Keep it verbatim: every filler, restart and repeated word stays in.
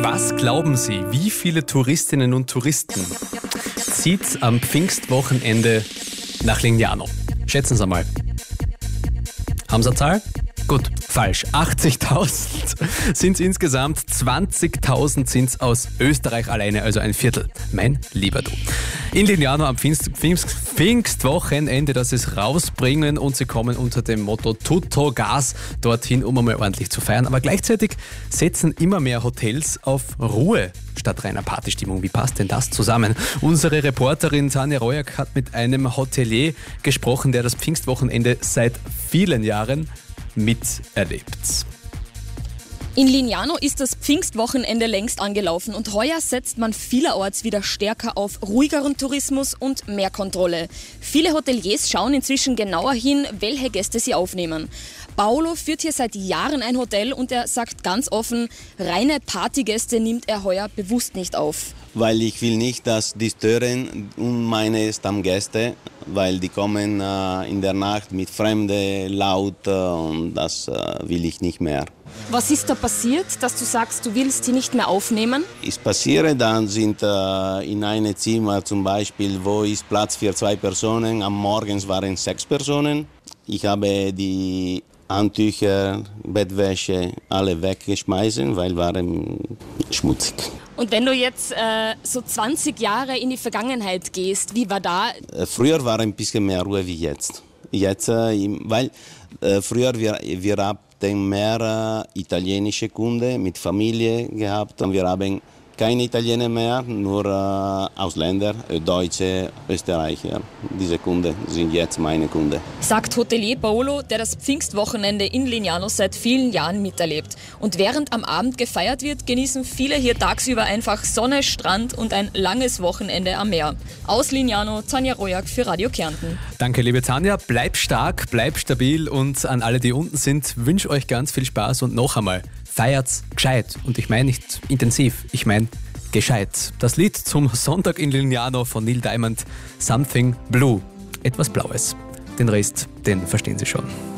Was glauben Sie, wie viele Touristinnen und Touristen zieht's am Pfingstwochenende nach Lignano? Schätzen Sie mal. Haben Sie eine Zahl? Gut, falsch. achtzigtausend sind es insgesamt, zwanzigtausend sind es aus Österreich alleine, also ein Viertel. Mein lieber du. In Lignano am Pfingst, Pfingst, Pfingstwochenende, das es rausbringen, und sie kommen unter dem Motto Tutto Gas dorthin, um einmal ordentlich zu feiern. Aber gleichzeitig setzen immer mehr Hotels auf Ruhe statt reiner Partystimmung. Wie passt denn das zusammen? Unsere Reporterin Tanja Rojak hat mit einem Hotelier gesprochen, der das Pfingstwochenende seit vielen Jahren miterlebt. In Lignano ist das Pfingstwochenende längst angelaufen und heuer setzt man vielerorts wieder stärker auf ruhigeren Tourismus und mehr Kontrolle. Viele Hoteliers schauen inzwischen genauer hin, welche Gäste sie aufnehmen. Paolo führt hier seit Jahren ein Hotel und er sagt ganz offen, reine Partygäste nimmt er heuer bewusst nicht auf. Weil ich will nicht, dass die stören und meine Stammgäste, weil die kommen äh, in der Nacht mit Fremden laut äh, und das äh, will ich nicht mehr. Was ist da passiert, dass du sagst, du willst sie nicht mehr aufnehmen? Ich passiere, dann sind äh, in einem Zimmer zum Beispiel, wo ist Platz für zwei Personen, am Morgen waren sechs Personen. Ich habe die Handtücher, Bettwäsche, alle weggeschmissen, weil waren schmutzig. Und wenn du jetzt äh, so zwanzig Jahre in die Vergangenheit gehst, wie war da? Früher war ein bisschen mehr Ruhe wie jetzt. Jetzt, äh, weil äh, früher wir, wir hatten mehr äh, italienische Kunden mit Familie gehabt und wir haben keine Italiener mehr, nur äh, Ausländer, äh, Deutsche, Österreicher. Diese Kunden sind jetzt meine Kunden. Sagt Hotelier Paolo, der das Pfingstwochenende in Lignano seit vielen Jahren miterlebt. Und während am Abend gefeiert wird, genießen viele hier tagsüber einfach Sonne, Strand und ein langes Wochenende am Meer. Aus Lignano, Tanja Rojak für Radio Kärnten. Danke, liebe Tanja. Bleib stark, bleib stabil und an alle, die unten sind, wünsche euch ganz viel Spaß und noch einmal, feiert's gescheit. Und ich meine nicht intensiv, ich meine gescheit. Das Lied zum Sonntag in Lignano von Neil Diamond, Something Blue. Etwas Blaues. Den Rest, den verstehen Sie schon.